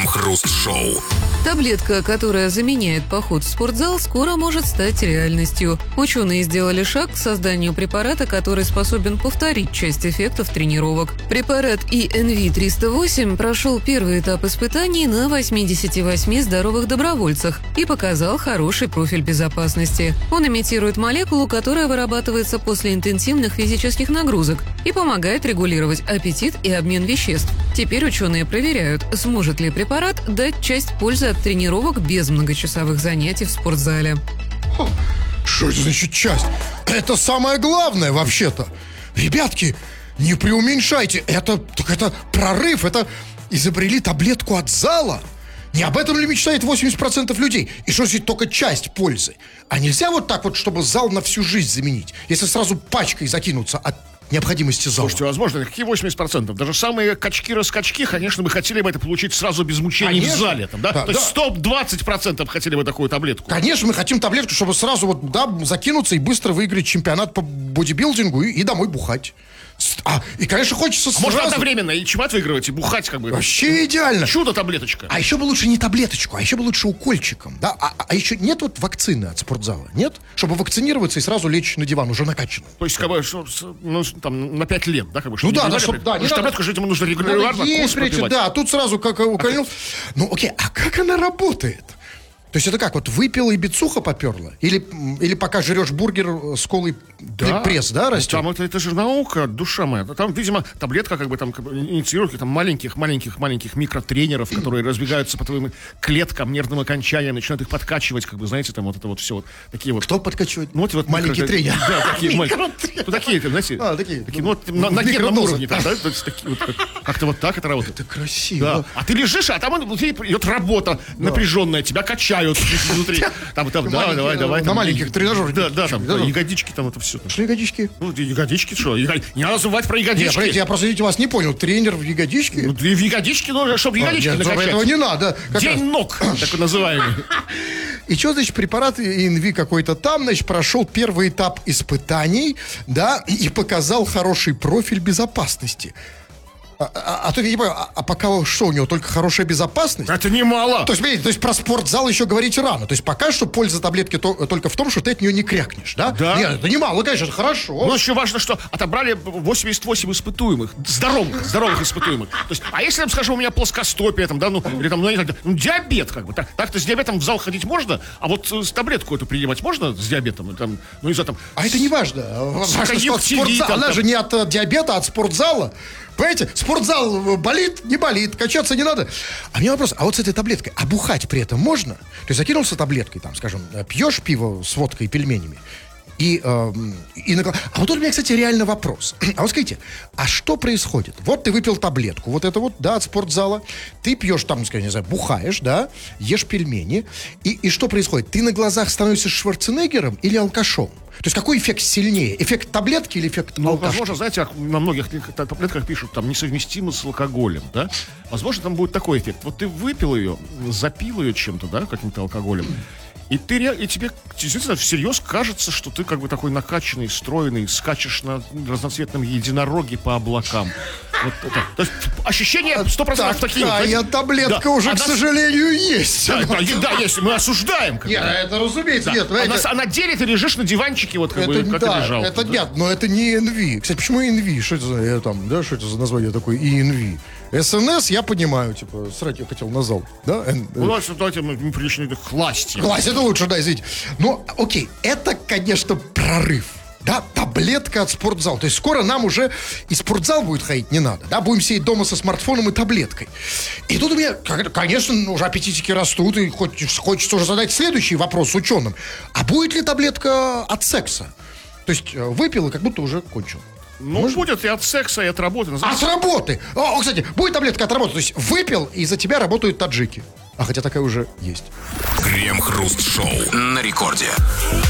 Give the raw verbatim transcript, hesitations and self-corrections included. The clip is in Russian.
Крем-хруст-шоу. Таблетка, которая заменяет поход в спортзал, скоро может стать реальностью. Ученые сделали шаг к созданию препарата, который способен повторить часть эффектов тренировок. Препарат и эн ви триста восемь прошел первый этап испытаний на восьмидесяти восьми здоровых добровольцах и показал хороший профиль безопасности. Он имитирует молекулу, которая вырабатывается после интенсивных физических нагрузок и помогает регулировать аппетит и обмен веществ. Теперь ученые проверяют, сможет ли препарат дать часть пользы от тренировок без многочасовых занятий в спортзале. Что это значит часть? Это самое главное вообще-то. Ребятки, не преуменьшайте. Это, так это прорыв. Это изобрели таблетку от зала. Не об этом ли мечтает восемьдесят процентов людей? И что здесь только часть пользы? А нельзя вот так вот, чтобы зал на всю жизнь заменить? Если сразу пачкой закинуться от необходимости зала. Слушайте, возможно, какие восемьдесят процентов? Даже самые качки-раскачки, конечно, мы хотели бы это получить сразу без мучений конечно. В зале. Там, да? Да, То да. есть сто двадцать процентов хотели бы такую таблетку. Конечно, мы хотим таблетку, чтобы сразу вот, да, закинуться и быстро выиграть чемпионат по бодибилдингу и, и домой бухать. А, и, конечно, хочется сразу... Можно одновременно и чемпионат выигрывать, и бухать как бы. Вообще идеально. Чудо-таблеточка. А еще бы лучше не таблеточку, а еще бы лучше укольчиком, да? А, а еще нет вот вакцины от спортзала, нет? Чтобы вакцинироваться и сразу лечь на диван, уже накачанным. То есть, как бы, что, ну, там, на пять лет, да? Как бы, ну да, да, чтобы... Да, потому что таблетку же этому нужно регулярно курс пропивать. Да, тут сразу как уколол. А, ну, окей, а как она работает? То есть это как, вот выпил и бицуха поперла? Или, или пока жрешь бургер с колой да. пресс, да, растет? Там это, это же наука, душа моя. Там, видимо, таблетка как бы там инициирует там маленьких-маленьких-маленьких микротренеров, которые разбегаются по твоим клеткам, нервным окончаниям, начинают их подкачивать, как бы, знаете, там вот это вот все вот такие вот. Кто подкачивает? Ну, вот, вот маленький микро... тренер. Да, такие маленькие. Ну, такие, знаете, а, такие. такие ну, вот, на, на генном уровне, там, да, такие вот, как-то вот так это работает. Это красиво. Да. А ты лежишь, а там внутри идет работа да. напряженная, тебя качают внутри. Там, там, давай, давай, давай. На там, маленьких тренажерах. Да, да, там, да, ягодички там это все. Что ягодички? Ну, ягодички, что? Яго... Не надо забывать про ягодички. Нет, я просто, видите, вас не понял. Тренер в ягодички? Ну, в ягодички, ну, чтобы ягодички а, нет, накачать. этого не надо. День раз. Ног, так называемый. И что, значит, препарат эн ви какой-то там, значит, прошел первый этап испытаний, да, и показал хороший профиль безопасности. А, а, а то я не понимаю, а, а пока что у него только хорошая безопасность? Это немало. То есть, видите, то есть про спортзал еще говорить рано. То есть пока что польза таблетки то, только в том, что ты от нее не крякнешь, да? Да. Нет, это немало, конечно, это хорошо. Но еще важно, что отобрали восемьдесят восемь испытуемых, здоровых, здоровых испытуемых. То есть, а если, скажем, у меня плоскостопие, там, да, ну, или там, ну, не знаю, ну, диабет, как бы, так, так-то с диабетом в зал ходить можно, а вот с таблетку эту принимать можно с диабетом? Там, ну, из-за там... А это не важно. Важно, что от спортзала, она же не от, от диабета, а от спортзала. Понимаете, спортзал болит, не болит, качаться не надо. А у меня вопрос, а вот с этой таблеткой, а бухать при этом можно? То есть закинулся таблеткой, там, скажем, пьешь пиво с водкой и пельменями, и, э, и накл... А вот тут у меня, кстати, реально вопрос. А вот скажите, а что происходит? Вот ты выпил таблетку, вот это вот, да, от спортзала, ты пьешь там, скажем, не знаю, бухаешь, да, ешь пельмени, и, и что происходит? Ты на глазах становишься Шварценеггером или алкашом? То есть какой эффект сильнее? Эффект таблетки или эффект ну, алкашки? Возможно, знаете, как на многих таблетках пишут, там, несовместимо с алкоголем, да? Возможно, там будет такой эффект. Вот ты выпил ее, запил ее чем-то, да, каким-то алкоголем, и, ты, и тебе действительно всерьез кажется, что ты как бы такой накачанный, стройный, скачешь на разноцветном единороге по облакам. Вот это. То есть ощущения сто процентов так, такие. Такая вот, таблетка да. уже, а к нас... сожалению, есть. Да, да, да, есть. Мы осуждаем. Нет, это разумеется, да. нет. А, это... а на деле ты лежишь на диванчике, вот как, это, бы, как да, и лежал. Это да. нет, но это не эн ви. Кстати, почему эн ви? Что это за, я, там, да, что это за название такое и эн ви? эс эн эс я понимаю, типа, срать я хотел на зал. Да? Ну, давайте, давайте мы прилично класть. Класть, это лучше, да, извините. Ну, окей, это, конечно, прорыв. Да, таблетка от спортзала. То есть скоро нам уже и спортзал будет ходить не надо. Да, будем сидеть дома со смартфоном и таблеткой. И тут у меня, конечно, уже аппетитики растут, и хочется, хочется уже задать следующий вопрос ученым. А будет ли таблетка от секса? То есть выпил и как будто уже кончил. Ну, может? Будет и от секса, и от работы. От работы! О, кстати, будет таблетка от работы. То есть выпил, и за тебя работают таджики. А хотя такая уже есть. Крем-хруст-шоу на рекорде.